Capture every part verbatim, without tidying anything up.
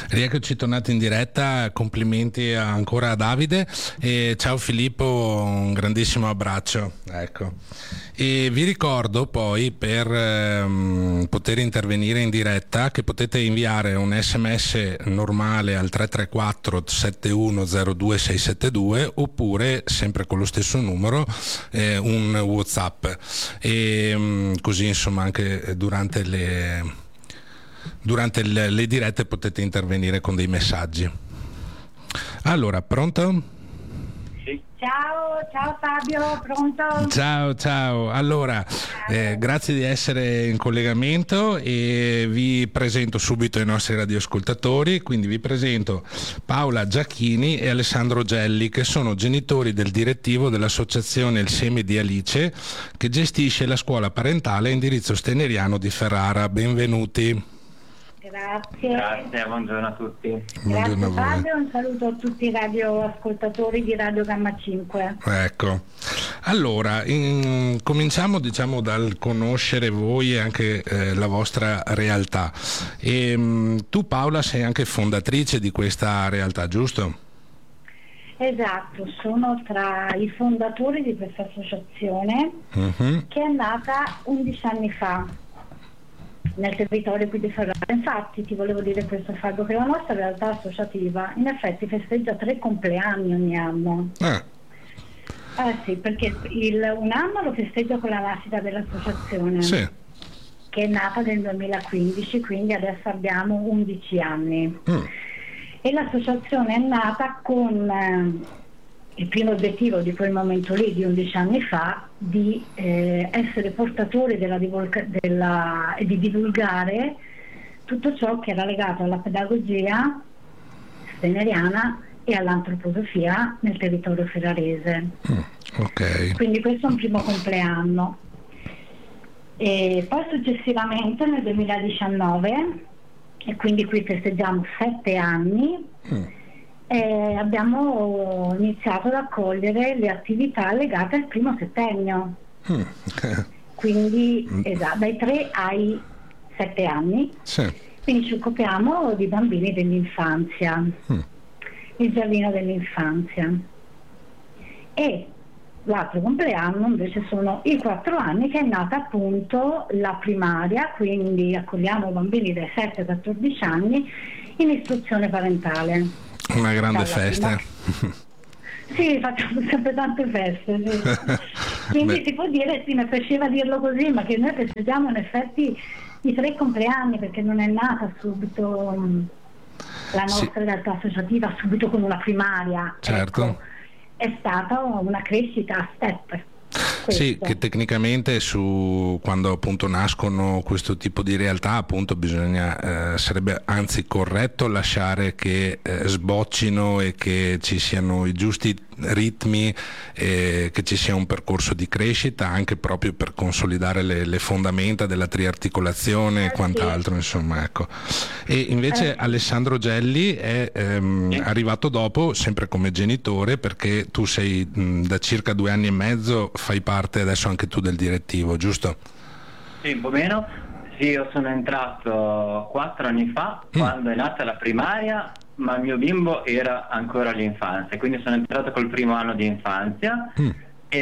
Rieccoci tornati in diretta, complimenti ancora a Davide e ciao Filippo, un grandissimo abbraccio. Ecco. E vi ricordo poi per ehm, poter intervenire in diretta che potete inviare un sms normale al tre tre quattro sette uno zero due sei sette due oppure sempre con lo stesso numero eh, un WhatsApp e mh, così insomma anche durante le Durante le, le dirette potete intervenire con dei messaggi. Allora, pronto? Sì. Ciao, ciao Fabio, pronto? Ciao, ciao. Allora, eh, grazie di essere in collegamento e vi presento subito i nostri radioascoltatori. Quindi vi presento Paola Giacchini e Alessandro Gelli, che sono genitori del direttivo dell'associazione Il Seme di Alice, che gestisce la scuola parentale a indirizzo Steneriano di Ferrara. Benvenuti. Grazie. Grazie, buongiorno a tutti. Buongiorno Grazie a voi. Fabio, un saluto a tutti i radioascoltatori di Radio Gamma cinque. Ecco, allora in, cominciamo diciamo dal conoscere voi e anche eh, la vostra realtà. E, mh, tu Paola sei anche fondatrice di questa realtà, giusto? Esatto, sono tra i fondatori di questa associazione Uh-huh. che è nata undici anni fa nel territorio qui di Ferrara. Infatti ti volevo dire questo Fabio, che la nostra realtà associativa in effetti festeggia tre compleanni ogni anno. Ah. Eh sì, perché il, un anno lo festeggia con la nascita dell'associazione, Sì. che è nata nel duemilaquindici, quindi adesso abbiamo undici anni. Mm. E l'associazione è nata con eh, il primo obiettivo di quel momento lì, di undici anni fa, di eh, essere portatori della divulga- della, e di divulgare tutto ciò che era legato alla pedagogia steneriana e all'antroposofia nel territorio ferrarese. Mm. Ok. Quindi questo è un primo compleanno. E poi successivamente nel duemiladiciannove, e quindi qui festeggiamo sette anni, Mm. eh, abbiamo iniziato ad accogliere le attività legate al primo settennio. Mm. Quindi Mm. esatto, dai tre ai sette anni. Sì. Quindi ci occupiamo di bambini dell'infanzia, Mm. il giardino dell'infanzia. E l'altro compleanno invece sono i quattro anni, che è nata appunto la primaria, quindi accogliamo bambini dai sette ai quattordici anni in istruzione parentale. Una grande Dalla festa. prima- Sì, facciamo sempre tante feste, sì. Quindi Beh. si può dire, sì, mi piaceva dirlo così, ma che noi festeggiamo in effetti i tre compleanni, perché non è nata subito mh, la Sì. nostra realtà associativa subito con una primaria. Certo. Ecco. È stata una crescita a step. Sì, questo. che tecnicamente su quando appunto nascono questo tipo di realtà appunto bisogna eh, sarebbe anzi corretto lasciare che eh, sboccino e che ci siano i giusti ritmi e che ci sia un percorso di crescita anche proprio per consolidare le, le fondamenta della triarticolazione Eh, e quant'altro, insomma, ecco. E invece Eh. Alessandro Gelli è ehm, Sì. arrivato dopo sempre come genitore, perché tu sei mh, da circa due anni e mezzo, fai parte adesso anche tu del direttivo, giusto? Sì, un po' meno. Sì, io sono entrato quattro anni fa, Mm. quando è nata la primaria, ma il mio bimbo era ancora all'infanzia, quindi sono entrato col primo anno di infanzia Mm.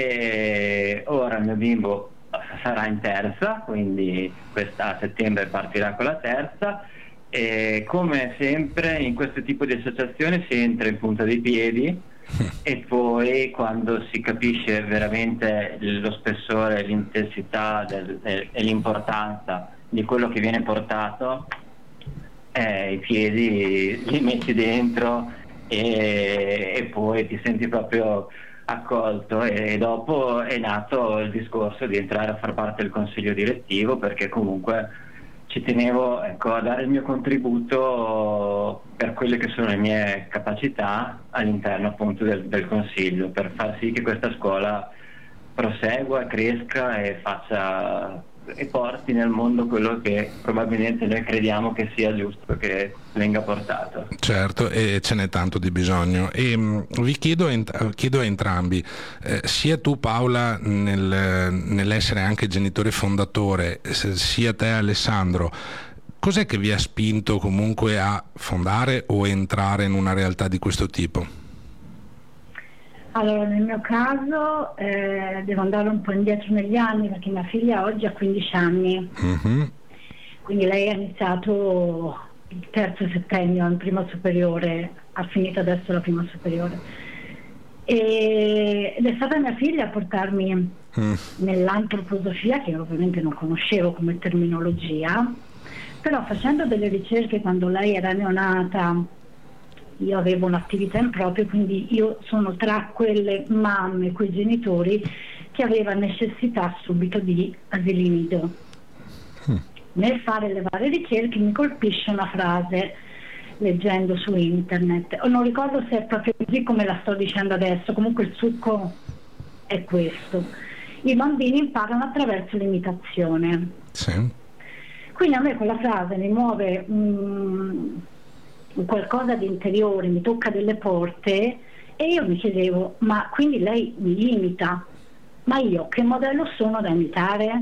e ora il mio bimbo sarà in terza, quindi questa a settembre partirà con la terza. E come sempre in questo tipo di associazione si entra in punta dei piedi e poi quando si capisce veramente lo spessore, l'intensità del, del, e l'importanza di quello che viene portato, eh, i piedi li metti dentro e, e poi ti senti proprio accolto, e dopo è nato il discorso di entrare a far parte del consiglio direttivo, perché comunque ci tenevo, ecco, a dare il mio contributo per quelle che sono le mie capacità all'interno appunto del, del consiglio, per far sì che questa scuola prosegua, cresca e faccia e porti nel mondo quello che probabilmente noi crediamo che sia giusto che venga portato. Certo, e ce n'è tanto di bisogno. E mh, vi chiedo, ent- chiedo a entrambi, eh, sia tu Paola nel, nell'essere anche genitore fondatore, sia te Alessandro, cos'è che vi ha spinto comunque a fondare o entrare in una realtà di questo tipo? Allora, nel mio caso eh, devo andare un po' indietro negli anni, perché mia figlia oggi ha quindici anni, mm-hmm. Quindi lei ha iniziato il terzo settennio, in prima superiore, ha finito adesso la prima superiore. E, ed è stata mia figlia a portarmi mm. nell'antroposofia, che ovviamente non conoscevo come terminologia, però facendo delle ricerche quando lei era neonata, io avevo un'attività in proprio, quindi io sono tra quelle mamme, quei genitori che avevano necessità subito di asili nido. Mm. Nel fare le varie ricerche mi colpisce una frase leggendo su internet, non ricordo se è proprio così come la sto dicendo adesso, comunque il succo è questo: i bambini imparano attraverso l'imitazione. Sì. Quindi a me quella frase mi muove um, qualcosa di interiore, mi tocca delle porte, e io mi chiedevo, ma quindi lei mi imita, ma io che modello sono da imitare?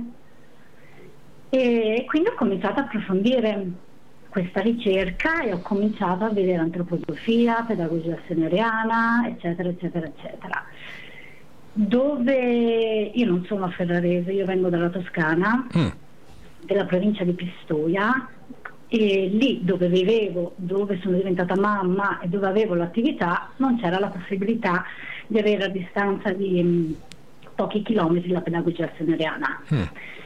E quindi ho cominciato a approfondire questa ricerca e ho cominciato a vedere antroposofia, pedagogia wagneriana, eccetera, eccetera, eccetera. Dove io non sono ferrarese, io vengo dalla Toscana, mm. della provincia di Pistoia, e lì dove vivevo, dove sono diventata mamma e dove avevo l'attività, non c'era la possibilità di avere a distanza di mh, pochi chilometri la pedagogia wagneriana. Mm.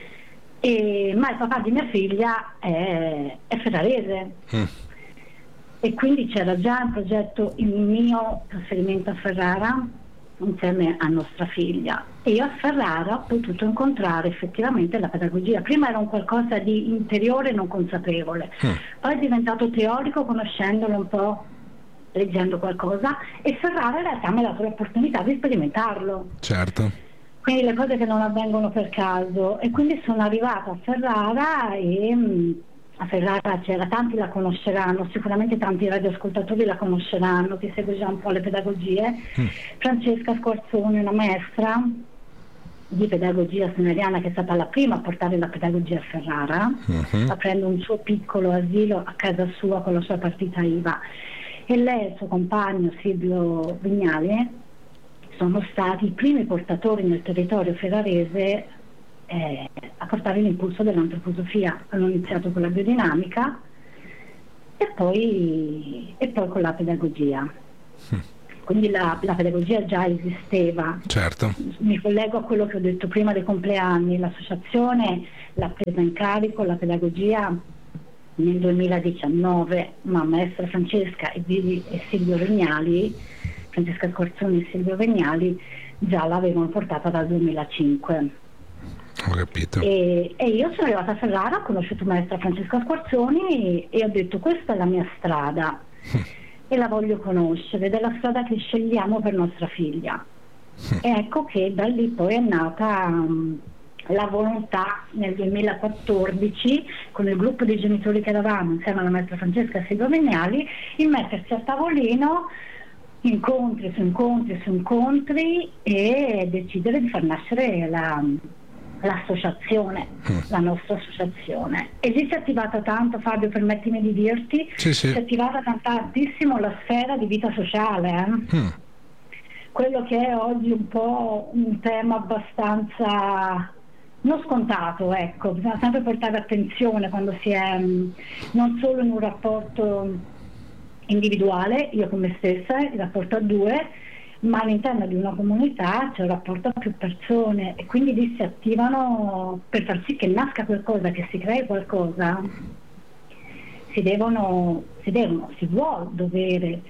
E, ma il papà di mia figlia è, è ferrarese, mm. e quindi c'era già in progetto il mio trasferimento a Ferrara insieme a nostra figlia, e io a Ferrara ho potuto incontrare effettivamente la pedagogia. Prima era un qualcosa di interiore non consapevole, mm. poi è diventato teorico conoscendolo un po', leggendo qualcosa, e Ferrara in realtà mi ha dato l'opportunità di sperimentarlo. Certo. Quindi le cose che non avvengono per caso, e quindi sono arrivata a Ferrara, e mh, a Ferrara c'era, tanti la conosceranno, sicuramente tanti radioascoltatori la conosceranno, che segue già un po' le pedagogie, mm. Francesca Squarzoni, una maestra di pedagogia wagneriana che è stata la prima a portare la pedagogia a Ferrara, mm-hmm. aprendo un suo piccolo asilo a casa sua con la sua partita I V A, e lei e il suo compagno Silvio Vignali sono stati i primi portatori nel territorio ferrarese eh, a portare l'impulso dell'antroposofia. Hanno iniziato con la biodinamica e poi, e poi con la pedagogia. Mm. Quindi la, la pedagogia già esisteva. Certo. Mi collego a quello che ho detto prima dei compleanni: l'associazione l'ha presa in carico la pedagogia nel duemiladiciannove, ma maestra Francesca e, e Silvio Vignali, Francesca Squarzoni e Silvio Vignali già l'avevano portata dal duemilacinque. Ho capito. E, e io sono arrivata a Ferrara, ho conosciuto maestra Francesca Squarzoni e, e ho detto: questa è la mia strada e la voglio conoscere, ed è la strada che scegliamo per nostra figlia. E ecco che da lì poi è nata um, la volontà nel duemilaquattordici, con il gruppo di genitori che eravamo insieme alla maestra Francesca e Silvio Vignali, di mettersi a tavolino, incontri su incontri su incontri, e decidere di far nascere la, l'associazione, mm. la nostra associazione. E lì si è attivata tanto, Fabio, permettimi di dirti, sì, sì. si è attivata tantissimo la sfera di vita sociale, eh? mm. quello che è oggi un po' un tema abbastanza non scontato, ecco, bisogna sempre portare attenzione quando si è mh, non solo in un rapporto individuale, io con me stessa, il rapporto a due, ma all'interno di una comunità c'è un rapporto a più persone, e quindi lì si attivano per far sì che nasca qualcosa, che si crei qualcosa. Si devono, si devono, si vuole dovere,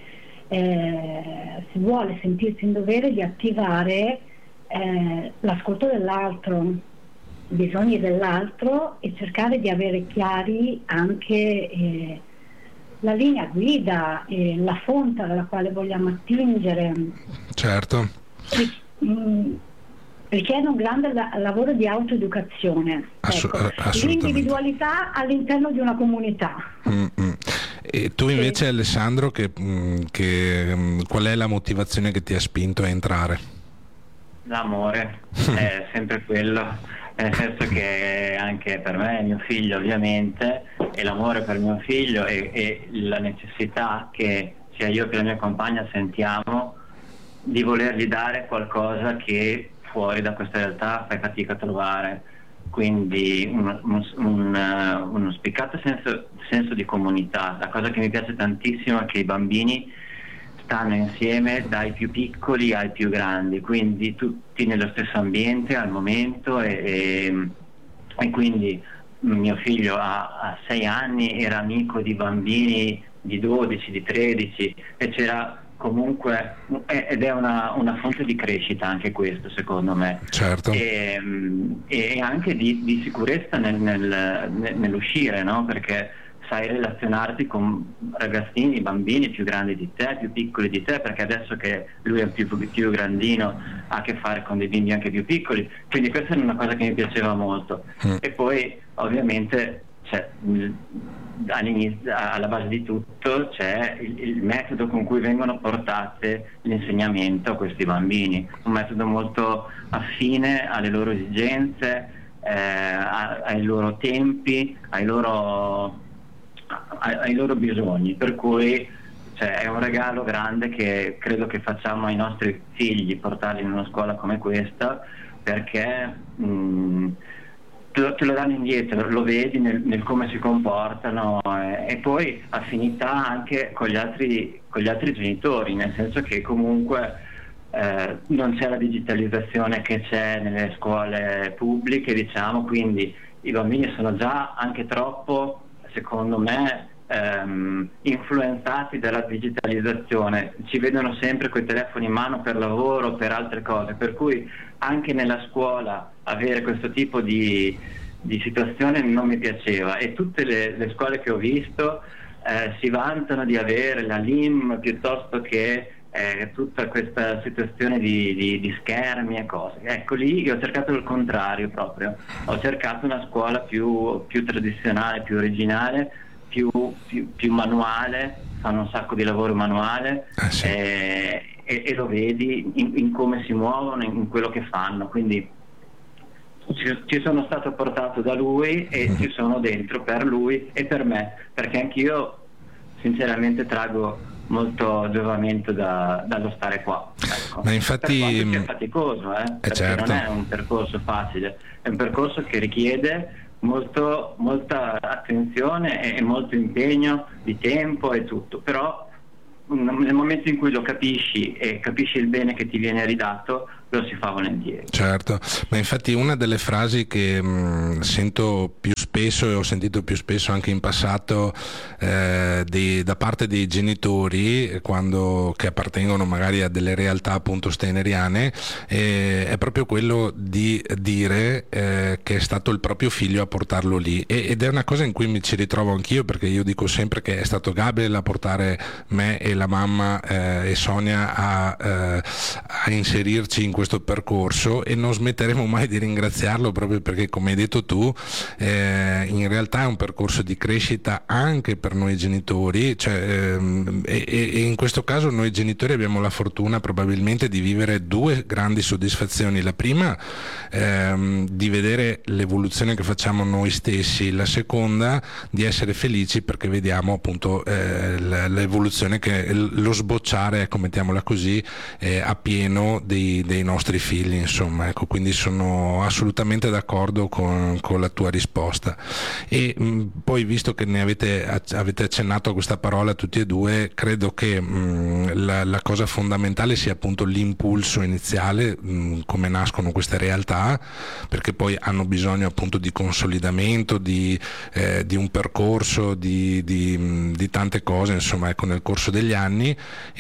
eh, si vuole sentirsi in dovere di attivare eh, l'ascolto dell'altro, i bisogni dell'altro, e cercare di avere chiari anche eh, la linea guida e la fonte dalla quale vogliamo attingere. Certo. Richiede un grande la- lavoro di autoeducazione. Assu- ecco. L'individualità all'interno di una comunità. Mm-mm. E tu invece, sì. Alessandro, che, che, qual è la motivazione che ti ha spinto a entrare? L'amore, è sempre quello. nel senso che anche per me, mio figlio ovviamente, e l'amore per mio figlio e, e la necessità che sia io che la mia compagna sentiamo di volergli dare qualcosa che fuori da questa realtà fai fatica a trovare, quindi un, un, un, uno spiccato senso, senso di comunità. La cosa che mi piace tantissimo è che i bambini stanno insieme dai più piccoli ai più grandi, quindi tutti nello stesso ambiente al momento e, e, e quindi mio figlio a, a sei anni era amico di bambini di dodici, di tredici e c'era comunque, ed è una, una fonte di crescita anche questo secondo me, certo. e, e anche di, di sicurezza nel, nel, nell'uscire, no? Perché sai relazionarti con ragazzini, bambini più grandi di te, più piccoli di te, perché adesso che lui è più, più grandino ha a che fare con dei bimbi anche più piccoli, quindi questa è una cosa che mi piaceva molto. Mm. E poi ovviamente c'è, all'inizio, alla base di tutto c'è il, il metodo con cui vengono portate l'insegnamento a questi bambini, un metodo molto affine alle loro esigenze, eh, ai loro tempi, ai loro ai loro bisogni, per cui cioè, è un regalo grande che credo che facciamo ai nostri figli, portarli in una scuola come questa, perché mh, te, lo, te lo danno indietro, lo vedi nel, nel come si comportano e, e poi affinità anche con gli altri con gli altri genitori, nel senso che comunque eh, non c'è la digitalizzazione che c'è nelle scuole pubbliche, diciamo, quindi i bambini sono già anche troppo, secondo me, ehm, influenzati dalla digitalizzazione, ci vedono sempre coi telefoni in mano per lavoro, per altre cose, per cui anche nella scuola avere questo tipo di, di situazione non mi piaceva, e tutte le, le scuole che ho visto eh, si vantano di avere la L I M piuttosto che eh, tutta questa situazione di, di, di schermi e cose. Ecco, lì io ho cercato il contrario proprio, ho cercato una scuola più, più tradizionale, più originale, più, più, più manuale, fanno un sacco di lavoro manuale, ah, sì. eh, e, e lo vedi in, in come si muovono, in, in quello che fanno, quindi ci, ci sono stato portato da lui e ci sono dentro per lui e per me, perché anch'io sinceramente traggo molto giovamento da, dallo stare qua, ecco. Ma infatti per quanto sia faticoso, eh, perché certo. non è un percorso facile, è un percorso che richiede molto, molta attenzione e molto impegno di tempo e tutto, però nel momento in cui lo capisci e capisci il bene che ti viene ridato, lo si fa volentieri. Certo, ma infatti una delle frasi che mh, sento più spesso e ho sentito più spesso anche in passato eh, di, da parte dei genitori quando, che appartengono magari a delle realtà appunto steineriane eh, è proprio quello di dire eh, che è stato il proprio figlio a portarlo lì, e, ed è una cosa in cui mi ci ritrovo anch'io, perché io dico sempre che è stato Gabriel a portare me e la mamma eh, e Sonia a, eh, a inserirci in questo percorso, e non smetteremo mai di ringraziarlo, proprio perché, come hai detto tu, eh, in realtà è un percorso di crescita anche per noi genitori, cioè, ehm, e, e in questo caso noi genitori abbiamo la fortuna probabilmente di vivere due grandi soddisfazioni: la prima ehm, di vedere l'evoluzione che facciamo noi stessi, la seconda di essere felici perché vediamo appunto eh, l'evoluzione, che lo sbocciare, ecco, mettiamola così, eh, a pieno dei, dei nostri figli, insomma, ecco, quindi sono assolutamente d'accordo con, con la tua risposta. E mh, poi, visto che ne avete, avete accennato a questa parola tutti e due, credo che mh, la, la cosa fondamentale sia appunto l'impulso iniziale, mh, come nascono queste realtà, perché poi hanno bisogno appunto di consolidamento, di, eh, di un percorso, di, di, mh, di tante cose, insomma, ecco, nel corso degli anni,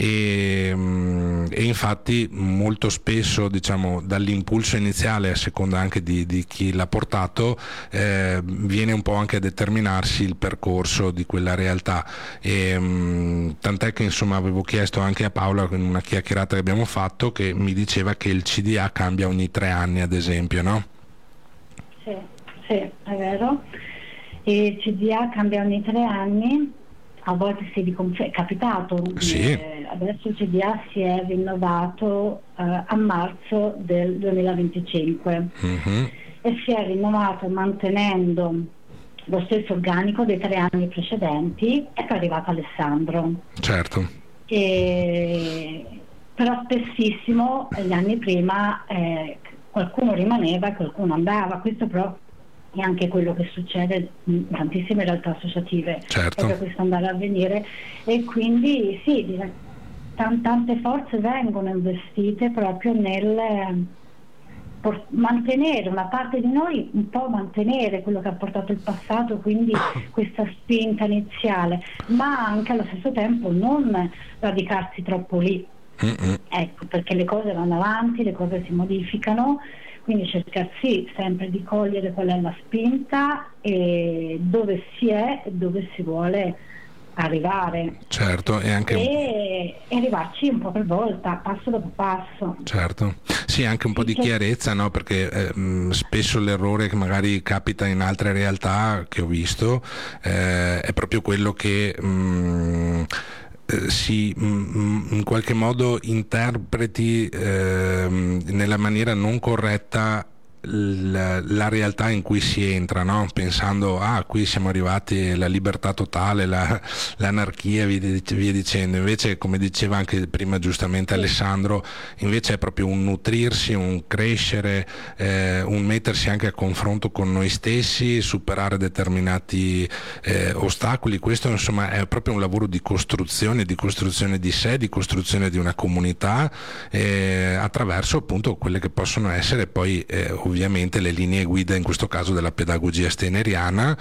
e, mh, e infatti molto spesso, diciamo, dall'impulso iniziale, a seconda anche di, di chi l'ha portato, eh, viene un po' anche a determinarsi il percorso di quella realtà, e, mh, tant'è che insomma avevo chiesto anche a Paola in una chiacchierata che abbiamo fatto, che mi diceva che il C D A cambia ogni tre anni, ad esempio, no? Sì, sì, è vero. Il C D A cambia ogni tre anni, a volte si riconferma, è capitato, sì. eh, adesso il C D A si è rinnovato eh, a marzo del duemilaventicinque. Mm-hmm. e si è rinnovato mantenendo lo stesso organico dei tre anni precedenti, e poi è arrivato Alessandro. Certo. E, però spessissimo gli anni prima eh, qualcuno rimaneva e qualcuno andava. Questo però è anche quello che succede in tantissime realtà associative, certo. proprio questo andare a venire, e quindi sì, tante forze vengono investite proprio nel mantenere una parte di noi, un po' mantenere quello che ha portato il passato, quindi questa spinta iniziale, ma anche allo stesso tempo non radicarsi troppo lì. Mm-mm. Ecco, perché le cose vanno avanti, le cose si modificano, quindi cercare sì sempre di cogliere qual è la spinta e dove si è e dove si vuole arrivare. Certo, e anche e, e arrivarci un po' per volta, passo dopo passo. Certo, sì, anche un po' di chiarezza, no? Perché eh, mh, spesso l'errore che magari capita in altre realtà che ho visto eh, è proprio quello che mh, eh, si mh, in qualche modo interpreti eh, nella maniera non corretta La, la realtà in cui si entra, no? Pensando ah qui siamo arrivati alla libertà totale, la, l'anarchia, via, via dicendo. Invece, come diceva anche prima giustamente Alessandro, invece è proprio un nutrirsi, un crescere, eh, un mettersi anche a confronto con noi stessi, superare determinati eh, ostacoli. Questo insomma è proprio un lavoro di costruzione, di costruzione di sé, di costruzione di una comunità eh, attraverso appunto quelle che possono essere poi eh, ovviamente le linee guida, in questo caso della pedagogia steineriana,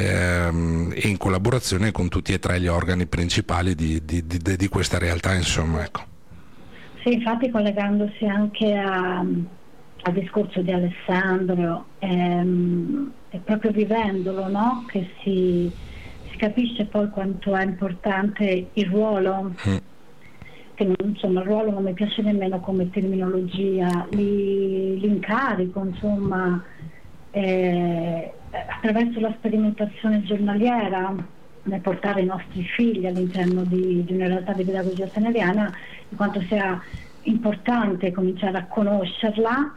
ehm, e in collaborazione con tutti e tre gli organi principali di, di, di, di questa realtà, insomma, ecco. Sì, infatti collegandosi anche a, al discorso di Alessandro, ehm, è proprio vivendolo, no? Che si, si capisce poi quanto è importante il ruolo. Mm. Insomma, il ruolo non mi piace nemmeno come terminologia, Li, l'incarico, insomma, eh, attraverso la sperimentazione giornaliera nel portare i nostri figli all'interno di, di una realtà di pedagogia steineriana, di quanto sia importante cominciare a conoscerla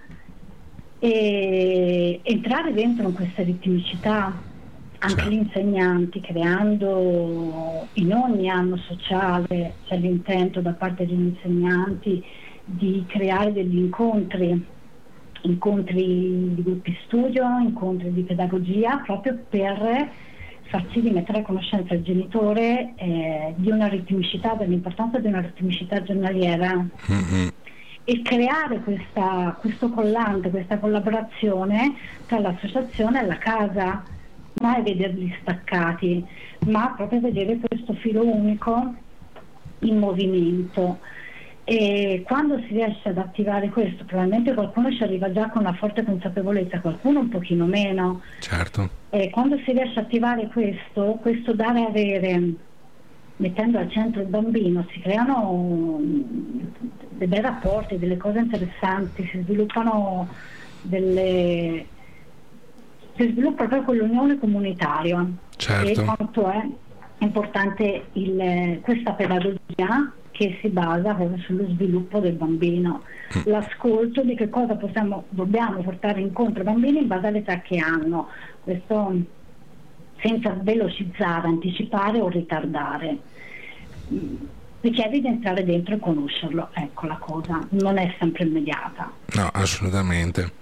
e entrare dentro in questa ritmicità. Anche gli insegnanti, creando in ogni anno sociale, c'è l'intento da parte degli insegnanti di creare degli incontri, incontri di gruppi studio, incontri di pedagogia, proprio per far sì di mettere a conoscenza il genitore eh, di una ritmicità, dell'importanza di una ritmicità giornaliera. Mm-hmm. E creare questa, questo collante, questa collaborazione tra l'associazione e la casa. Mai vederli staccati, ma proprio vedere questo filo unico in movimento. E quando si riesce ad attivare questo, probabilmente qualcuno ci arriva già con una forte consapevolezza, qualcuno un pochino meno. Certo. E quando si riesce ad attivare questo, questo dare e avere, mettendo al centro il bambino, si creano dei bei rapporti, delle cose interessanti, si sviluppano delle... si sviluppa proprio quell'unione comunitaria. Certo. E quanto è importante il, questa pedagogia che si basa proprio sullo sviluppo del bambino, mm. l'ascolto di che cosa possiamo, dobbiamo portare incontro ai bambini in base all'età che hanno, questo senza velocizzare, anticipare o ritardare. Richiede di entrare dentro e conoscerlo, ecco la cosa, non è sempre immediata. No, assolutamente.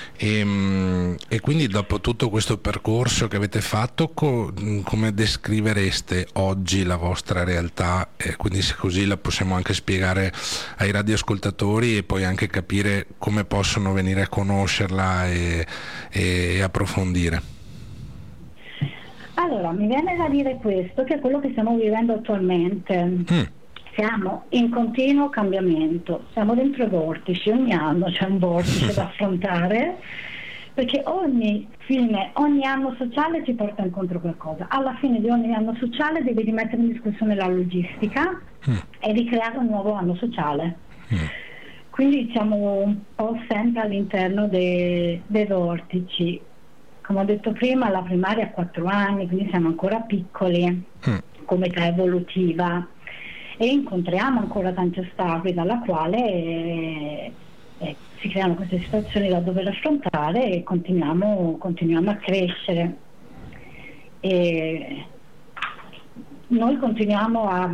E, e quindi dopo tutto questo percorso che avete fatto, co- come descrivereste oggi la vostra realtà? E quindi se così la possiamo anche spiegare ai radioascoltatori e poi anche capire come possono venire a conoscerla e, e approfondire. Allora, mi viene da dire questo, che è quello che stiamo vivendo attualmente. Mm. Siamo in continuo cambiamento, siamo dentro i vortici, ogni anno c'è un vortice da affrontare, perché ogni fine, ogni anno sociale ci porta incontro qualcosa. Alla fine di ogni anno sociale devi rimettere in discussione la logistica mm. e ricreare un nuovo anno sociale. Mm. Quindi siamo un po' sempre all'interno de, dei vortici. Come ho detto prima, la primaria ha quattro anni, quindi siamo ancora piccoli mm. come età evolutiva. E incontriamo ancora tanti ostacoli, dalla quale eh, eh, si creano queste situazioni da dover affrontare e continuiamo, continuiamo a crescere. E noi continuiamo a,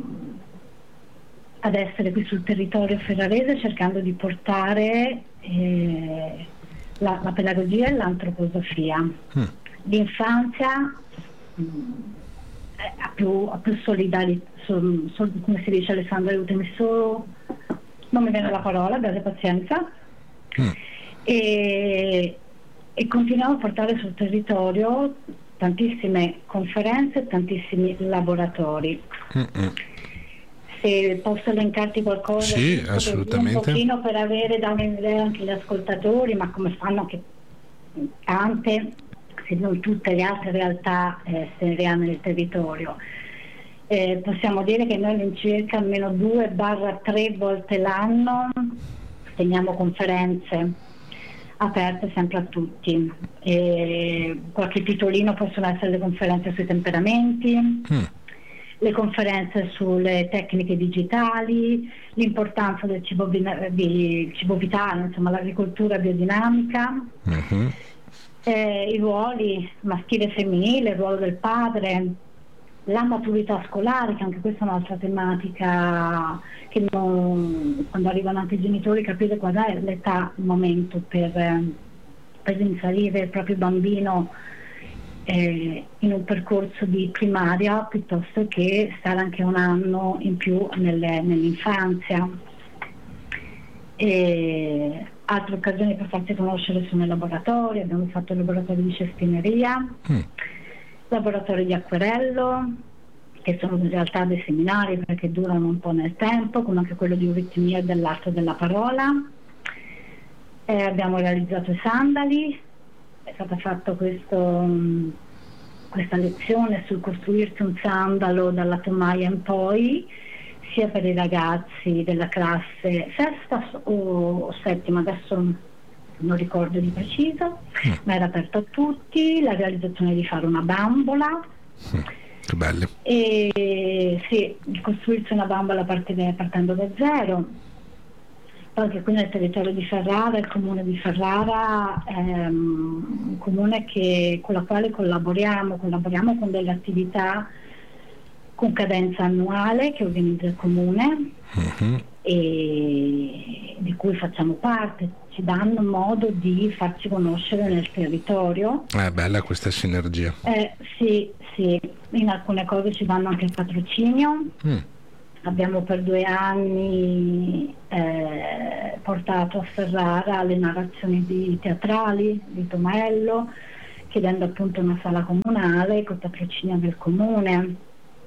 ad essere qui sul territorio ferrarese cercando di portare eh, la, la pedagogia e l'antroposofia. Mm. L'infanzia mh, ha più, ha più solidarietà, so, so, come si dice Alessandra, aiutami solo, non mi viene la parola, abbiate pazienza. Mm. E, e continuiamo a portare sul territorio tantissime conferenze, tantissimi laboratori. Mm-mm. Se posso elencarti qualcosa, sì, assolutamente, un pochino per avere da un'idea anche gli ascoltatori, ma come fanno anche tante, se non tutte le altre realtà eh, seriane nel territorio. Eh, possiamo dire che noi all'incirca almeno due barra tre volte l'anno teniamo conferenze aperte sempre a tutti. E qualche titolino possono essere le conferenze sui temperamenti, mm. le conferenze sulle tecniche digitali, l'importanza del cibo, di, cibo vitale, insomma l'agricoltura biodinamica, mm-hmm. eh, i ruoli maschile e femminile, il ruolo del padre, la maturità scolare, che anche questa è un'altra tematica che non, quando arrivano anche i genitori capire qual è l'età, il momento per, per inserire il proprio bambino eh, in un percorso di primaria piuttosto che stare anche un anno in più nelle, nell'infanzia. E altre occasioni per farsi conoscere sono i laboratori, abbiamo fatto il laboratorio di cestineria, mm. laboratori di acquerello, che sono in realtà dei seminari perché durano un po' nel tempo, come anche quello di euritmia e dell'arte della parola. Eh, abbiamo realizzato i sandali, è stata fatta questo, questa lezione sul costruirsi un sandalo dalla tomaia in poi, sia per i ragazzi della classe sesta o settima, adesso non ricordo di preciso, mm. ma era aperto a tutti, la realizzazione di fare una bambola. Mm. Che bello. E sì, di costruirsi una bambola partire, partendo da zero. Poi anche qui nel territorio di Ferrara, il comune di Ferrara è um, un comune che, con la quale collaboriamo, collaboriamo con delle attività con cadenza annuale che organizza il comune, mm-hmm. e di cui facciamo parte, ci danno modo di farci conoscere nel territorio. È bella questa sinergia. Eh, sì, sì, in alcune cose ci danno anche il patrocinio. Mm. Abbiamo per due anni eh, portato a Ferrara le narrazioni di teatrali di Tomaello, chiedendo appunto una sala comunale con patrocinio del comune.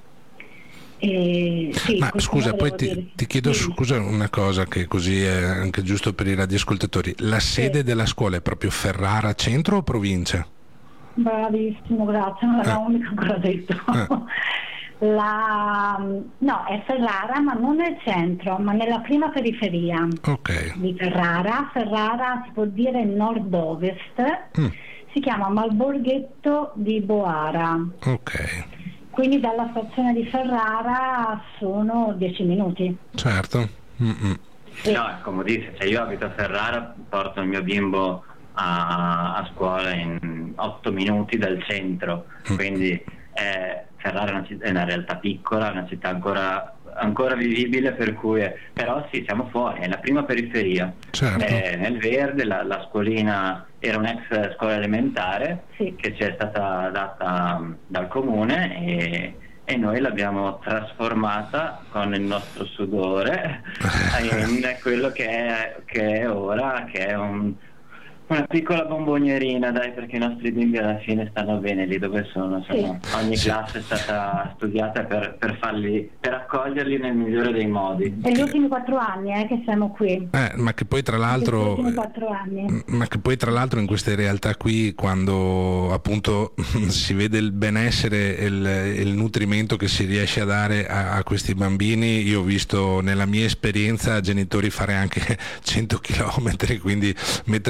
E, sì, ma scusa, poi ti, ti chiedo sì. scusa una cosa che così è anche giusto per i radioascoltatori, la sede sì. della scuola è proprio Ferrara centro o provincia? Bravissimo, grazie, non l'avevamo mica ancora detto. Eh. La, no, è Ferrara, ma non nel centro, ma nella prima periferia okay. di Ferrara. Ferrara si può dire nord-ovest, mm. si chiama Malborghetto di Boara. Ok. Quindi dalla stazione di Ferrara sono dieci minuti. Certo. Mm-mm. Sì. No, è comodissimo. Cioè, io abito a Ferrara, porto il mio bimbo a, a scuola in otto minuti dal centro, mm. quindi eh, Ferrara è una, città, è una realtà piccola, una città ancora, ancora vivibile, per cui è, però sì, siamo fuori, è la prima periferia. Certo. È nel verde, la, la scuolina era un'ex scuola elementare sì. che ci è stata data dal comune e, e noi l'abbiamo trasformata con il nostro sudore in quello che è, che è ora, che è un, una piccola bombonierina, dai, perché i nostri bimbi alla fine stanno bene lì dove sono, insomma, sì. ogni sì. classe è stata studiata per, per farli, per accoglierli nel migliore dei modi. È gli ultimi quattro anni eh, che siamo qui. Eh, ma che poi tra l'altro anni. ma che poi tra l'altro in queste realtà qui, quando appunto si vede il benessere e il, il nutrimento che si riesce a dare a, a questi bambini, io ho visto nella mia esperienza genitori fare anche cento chilometri, quindi metterci un'ora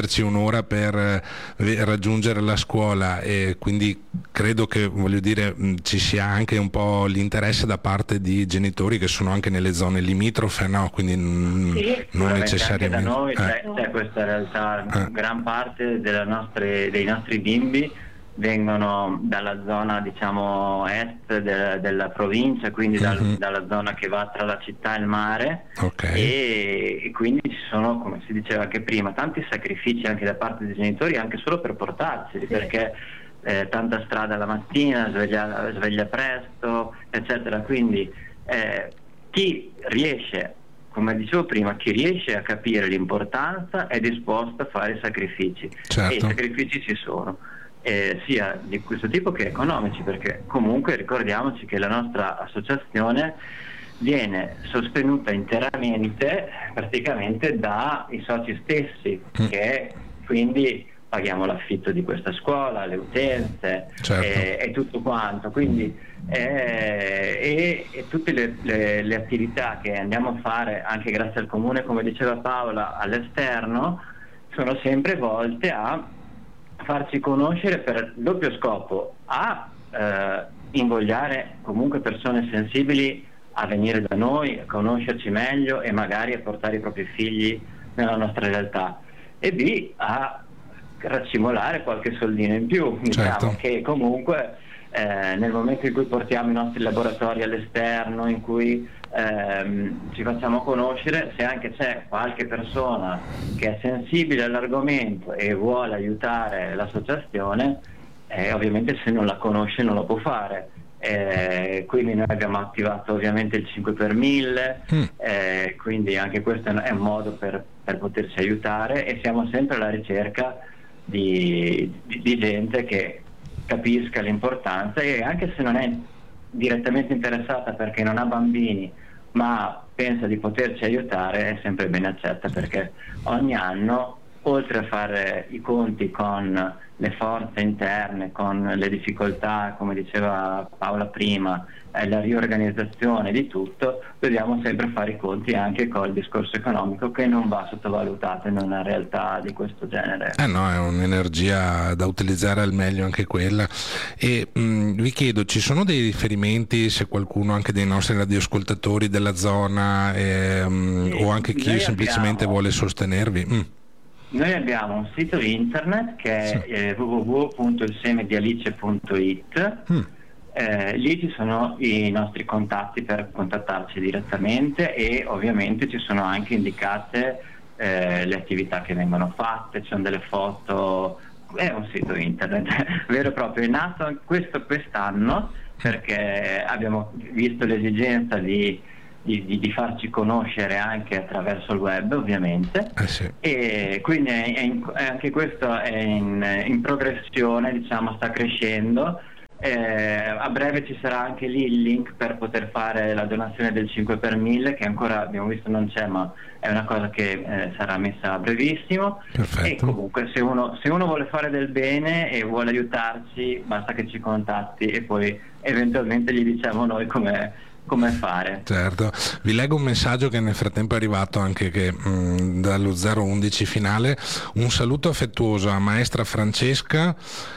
un'ora per eh, raggiungere la scuola, e quindi credo che, voglio dire, mh, ci sia anche un po' l'interesse da parte di genitori che sono anche nelle zone limitrofe, no? Quindi mh, Sì, non necessariamente. Anche da noi eh. c'è, c'è questa realtà, Eh. gran parte della nostre, dei nostri bimbi vengono dalla zona, diciamo, est de, della provincia, quindi dal, Mhm. dalla zona che va tra la città e il mare, Ok. e, e quindi ci sono, come si diceva anche prima, tanti sacrifici anche da parte dei genitori, anche solo per portarceli, perché eh, tanta strada la mattina, sveglia, sveglia presto, eccetera. Quindi eh, chi riesce, come dicevo prima, chi riesce a capire l'importanza è disposto a fare i sacrifici, Certo. e i sacrifici ci sono. Eh, sia di questo tipo che economici, perché comunque ricordiamoci che la nostra associazione viene sostenuta interamente praticamente dai soci stessi, Mm. che quindi paghiamo l'affitto di questa scuola, le utenze, Certo. e, e tutto quanto, quindi eh, e, e tutte le, le, le attività che andiamo a fare anche grazie al comune, come diceva Paola, all'esterno, sono sempre volte a farci conoscere per il doppio scopo: a eh, invogliare comunque persone sensibili a venire da noi, a conoscerci meglio e magari a portare i propri figli nella nostra realtà, e b a raccimolare qualche soldino in più, diciamo. Certo. Che comunque eh, nel momento in cui portiamo i nostri laboratori all'esterno, in cui ehm, ci facciamo conoscere, se anche c'è qualche persona che è sensibile all'argomento e vuole aiutare l'associazione, eh, ovviamente se non la conosce non lo può fare. Eh, quindi noi abbiamo attivato ovviamente il cinque per mille, Mm. eh, quindi anche questo è un modo per, per poterci aiutare, e siamo sempre alla ricerca di, di, di gente che capisca l'importanza, e anche se non è direttamente interessata perché non ha bambini ma pensa di poterci aiutare, è sempre ben accetta, perché ogni anno, oltre a fare i conti con le forze interne, con le difficoltà, come diceva Paola prima, e la riorganizzazione di tutto, dobbiamo sempre fare i conti anche col discorso economico, che non va sottovalutato in una realtà di questo genere. Eh no, è un'energia da utilizzare al meglio anche quella. E mh, vi chiedo, ci sono dei riferimenti, se qualcuno anche dei nostri radioascoltatori della zona, ehm, Sì, o anche chi noi semplicemente abbiamo- vuole sostenervi? Mm. Noi abbiamo un sito internet che è Sì. eh, w w w punto il seme di alice punto i t. Mm. Eh, lì ci sono i nostri contatti per contattarci direttamente, e ovviamente ci sono anche indicate eh, le attività che vengono fatte, ci sono delle foto, è un sito internet vero e proprio. È nato questo quest'anno perché abbiamo visto l'esigenza di, di, di, di farci conoscere anche attraverso il web, ovviamente, Eh sì. e quindi è in, anche questo è in, in progressione, diciamo, sta crescendo. Eh, a breve ci sarà anche lì il link per poter fare la donazione del cinque per mille, che ancora abbiamo visto non c'è, ma è una cosa che eh, sarà messa a brevissimo. Perfetto. E comunque se uno, se uno vuole fare del bene e vuole aiutarci, basta che ci contatti e poi eventualmente gli diciamo noi come come fare. Certo, vi leggo un messaggio che nel frattempo è arrivato anche che, mh, dallo zero undici finale. Un saluto affettuoso a maestra Francesca,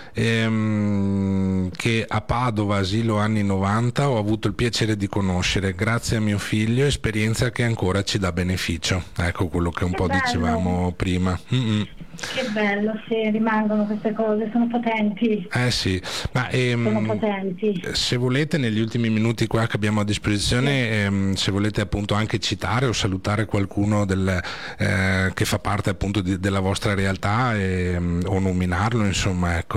ehm, che a Padova, asilo anni novanta, ho avuto il piacere di conoscere grazie a mio figlio, esperienza che ancora ci dà beneficio. Ecco quello che un Che po' bello. dicevamo prima. Mm-mm. Che bello se rimangono queste cose, sono potenti, Eh sì, ma ehm, sono potenti. se volete, negli ultimi minuti qua che abbiamo a disposizione, ehm, se volete appunto anche citare o salutare qualcuno del, eh, che fa parte appunto di, della vostra realtà, ehm, o nominarlo, insomma, ecco.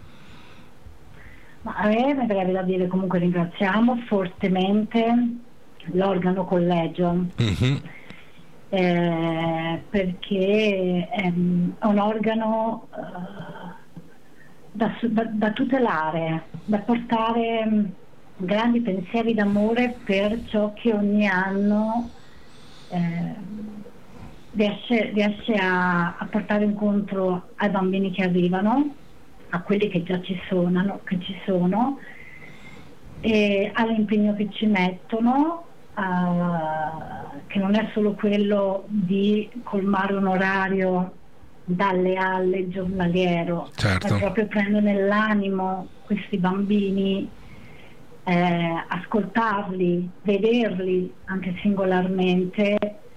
Ma a me mi verrebbe da dire, comunque ringraziamo fortemente l'organo collegio, Mhm. eh, perché è, è un organo eh, da, da, da tutelare, da portare mh, grandi pensieri d'amore per ciò che ogni anno eh, riesce, riesce a, a portare incontro ai bambini che arrivano, a quelli che già ci sono, che ci sono, e all'impegno che ci mettono, uh, che non è solo quello di colmare un orario dalle alle giornaliero, certo. ma proprio prendo nell'animo questi bambini, eh, ascoltarli, vederli anche singolarmente,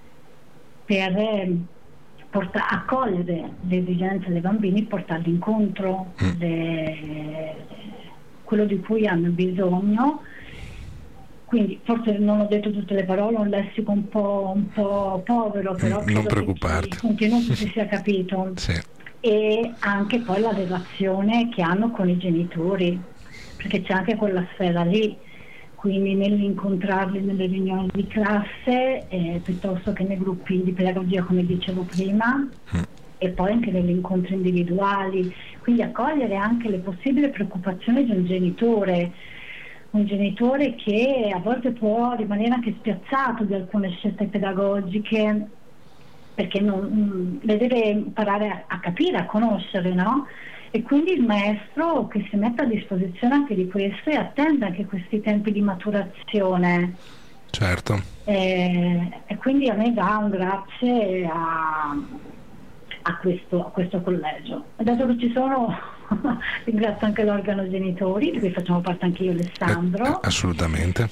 per eh, porta- accogliere le esigenze dei bambini, portarli incontro, mm. le, quello di cui hanno bisogno. Quindi forse non ho detto tutte le parole, un lessico un po', un po' povero, però non preoccuparti, che il contenuto si sia capito. Sì. E anche poi la relazione che hanno con i genitori, perché c'è anche quella sfera lì, quindi nell'incontrarli nelle riunioni di classe, eh, piuttosto che nei gruppi di pedagogia, come dicevo prima, mm. e poi anche negli incontri individuali, quindi accogliere anche le possibili preoccupazioni di un genitore, un genitore che a volte può rimanere anche spiazzato di alcune scelte pedagogiche, perché non, le deve imparare a, a capire, a conoscere, no? E quindi il maestro che si metta a disposizione anche di questo e attenda anche questi tempi di maturazione. Certo. E, e quindi a me dà un grazie a, a, questo, a questo collegio. E dato che ci sono, ringrazio anche l'organo genitori, di cui facciamo parte anche io e Alessandro. Eh, assolutamente.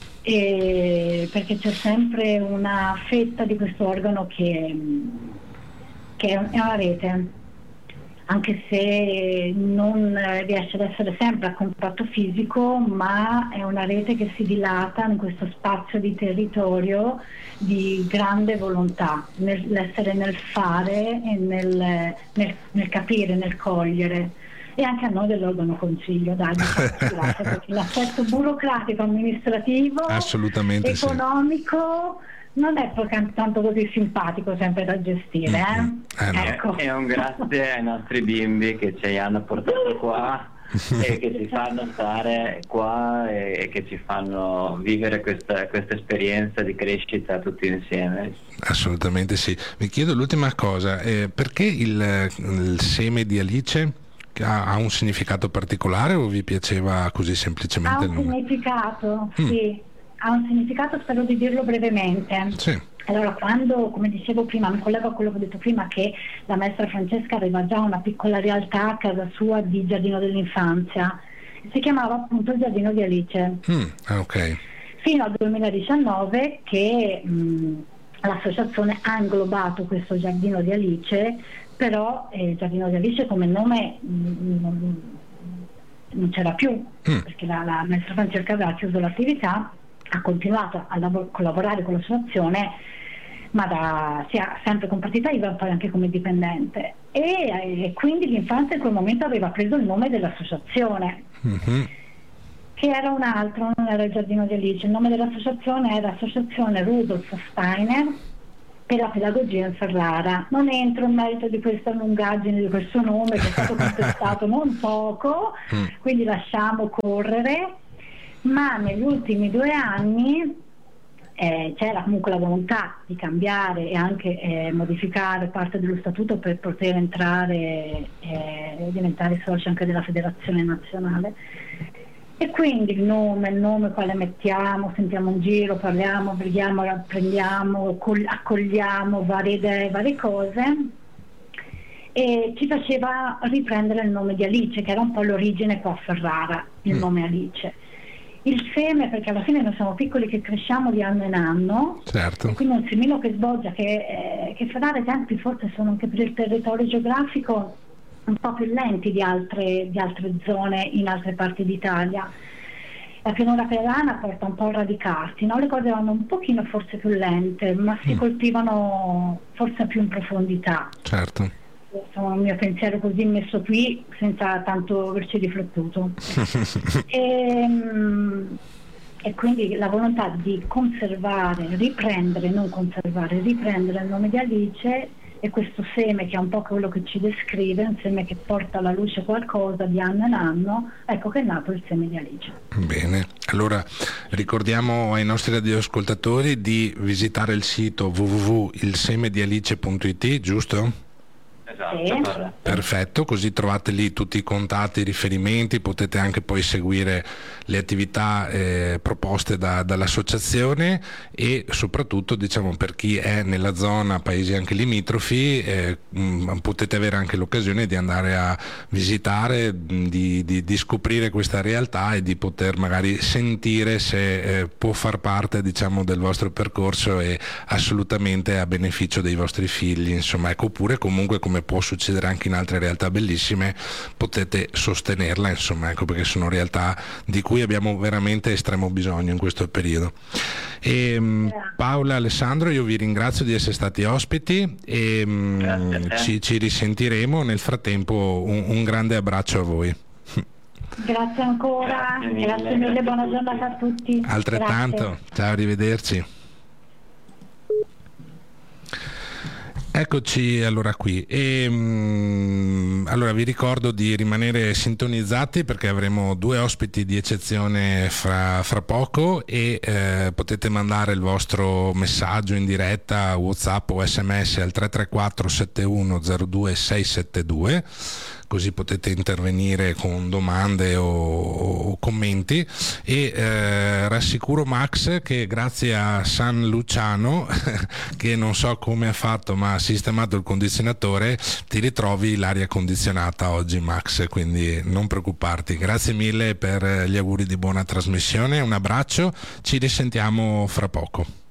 E perché c'è sempre una fetta di questo organo che, che è una rete, anche se non riesce ad essere sempre a contatto fisico, ma è una rete che si dilata in questo spazio di territorio di grande volontà, nell'essere nel fare e nel, nel, nel capire, nel cogliere. E anche a noi dell'organo consiglio, dai, grazie, perché l'aspetto burocratico, amministrativo, assolutamente economico, sì, non è tanto così simpatico sempre da gestire. Mm-hmm. Eh? Eh no. Ecco. E un grazie ai nostri bimbi che ci hanno portato qua e che ci fanno stare qua e che ci fanno vivere questa, questa esperienza di crescita tutti insieme. Assolutamente sì. Mi chiedo l'ultima cosa, eh, perché il, il seme di Alice ha, ha un significato particolare o vi piaceva così semplicemente? Ha un il nome? significato, Mm. sì, ha un significato, spero di dirlo brevemente. Sì. Allora, quando, come dicevo prima, mi collego a quello che ho detto prima, che la maestra Francesca aveva già una piccola realtà a casa sua di giardino dell'infanzia, si chiamava appunto il giardino di Alice. Mm. Ah, ok. Fino al duemiladiciannove che mh, l'associazione ha inglobato questo giardino di Alice, però eh, il giardino di Alice come nome mh, non, non c'era più, mm. perché la, la maestra Francesca aveva chiuso l'attività, ha continuato a lav- collaborare con l'associazione, ma da, sia sempre con partita I V A, poi anche come dipendente, e, e quindi l'infanzia in quel momento aveva preso il nome dell'associazione, mm-hmm. che era un altro, non era il giardino di Alice. Il nome dell'associazione era Associazione Rudolf Steiner per la pedagogia in Ferrara. Non entro in merito di questa lungaggine di questo nome che è stato contestato non poco, mm. quindi lasciamo correre, ma negli ultimi due anni eh, c'era comunque la volontà di cambiare e anche eh, modificare parte dello statuto per poter entrare e eh, diventare socio anche della federazione nazionale. E quindi il nome, il nome quale mettiamo, sentiamo in giro, parliamo, vediamo, apprendiamo, accogliamo varie idee, varie cose, e ci faceva riprendere il nome di Alice, che era un po' l'origine qua a Ferrara, il mm. nome Alice. Il seme, perché alla fine noi siamo piccoli che cresciamo di anno in anno, certo. E quindi un semino che sboggia, che, eh, che Ferrara i tempi forse sono anche per il territorio geografico un po' più lenti di altre, di altre zone in altre parti d'Italia. La pianura padana porta un po' a radicarsi, no? Le cose vanno un pochino forse più lente, ma si mm. coltivano forse più in profondità. Certo. Sono il mio pensiero così messo qui, senza tanto averci riflettuto. e, e quindi la volontà di conservare, riprendere, non conservare, riprendere il nome di Alice, e questo seme che è un po' quello che ci descrive, un seme che porta alla luce qualcosa di anno in anno, ecco che è nato il seme di Alice. Bene, allora ricordiamo ai nostri radioascoltatori di visitare il sito w w w punto il seme di alice punto i t, giusto? Esatto, Sì. corretto. Perfetto, così trovate lì tutti i contatti, i riferimenti, potete anche poi seguire le attività eh, proposte da- dall'associazione, e soprattutto, diciamo, per chi è nella zona, paesi anche limitrofi, eh, mh, potete avere anche l'occasione di andare a visitare, mh, di, di- di scoprire questa realtà e di poter magari sentire se eh, può far parte, diciamo, del vostro percorso, e assolutamente a beneficio dei vostri figli, insomma, ecco. Oppure comunque, come può succedere anche in altre realtà bellissime, potete sostenerla, insomma, ecco, perché sono realtà di cui abbiamo veramente estremo bisogno in questo periodo. E, mh, Paola, Alessandro, io vi ringrazio di essere stati ospiti, e mh, Grazie a te. ci, ci risentiremo. Nel frattempo un, un grande abbraccio a voi. Grazie ancora, Grazie mille, grazie mille, grazie buona a tutti. giornata a tutti. Altrettanto, Grazie. ciao, arrivederci. Eccoci allora qui, e, mm, allora vi ricordo di rimanere sintonizzati, perché avremo due ospiti di eccezione fra, fra poco, e eh, potete mandare il vostro messaggio in diretta, WhatsApp o sms al tre tre quattro sette uno zero due sei sette due, così potete intervenire con domande o, o commenti, e eh, rassicuro Max che grazie a San Luciano che non so come ha fatto ma ha sistemato il condizionatore, ti ritrovi l'aria condizionata oggi, Max, quindi non preoccuparti. Grazie mille per gli auguri di buona trasmissione, un abbraccio, ci risentiamo fra poco.